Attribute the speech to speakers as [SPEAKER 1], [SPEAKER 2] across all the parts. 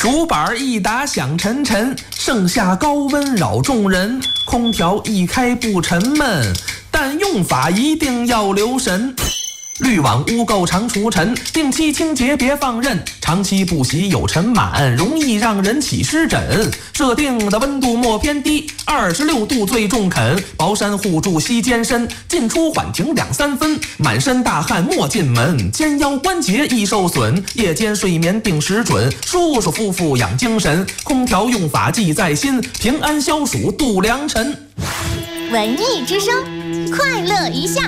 [SPEAKER 1] 竹板一打响沉沉，盛夏高温扰众人。空调一开不沉闷，但用法一定要留神。滤网污垢常除尘，定期清洁别放任，长期不洗有尘螨，容易让人起湿疹。设定的温度莫偏低，26度最中肯，薄衫护住膝肩身，进出缓停2-3分，满身大汗莫进门，肩腰关节易受损，夜间睡眠定时准，舒舒服服养精神。空调用法记在心，平安消暑度良辰。
[SPEAKER 2] 文艺之声，快乐一下。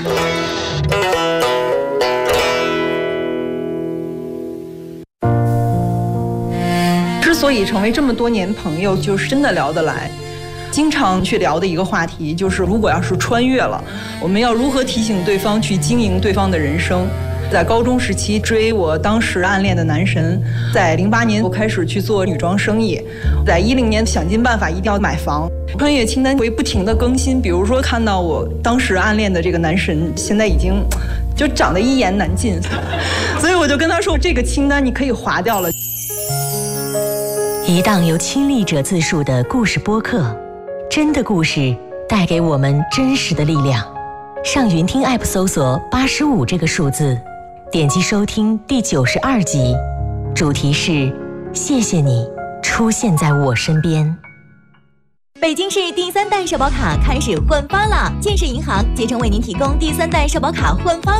[SPEAKER 3] 之所以成为这么多年朋友，就是真的聊得来。经常去聊的一个话题就是，如果要是穿越了，我们要如何提醒对方去经营对方的人生。在高中时期追我当时暗恋的男神，在08年我开始去做女装生意，在10年想尽办法一定要买房。穿越清单会不停的更新，比如说看到我当时暗恋的这个男神现在已经就长得一言难尽，所以我就跟他说，这个清单你可以划掉了。
[SPEAKER 4] 一档由亲历者自述的故事播客，真的故事带给我们真实的力量。上云听 App 搜索85这个数字，点击收听第92集，主题是谢谢你出现在我身边。
[SPEAKER 2] 北京市第3代社保卡开始换发了，建设银行竭诚为您提供第3代社保卡换发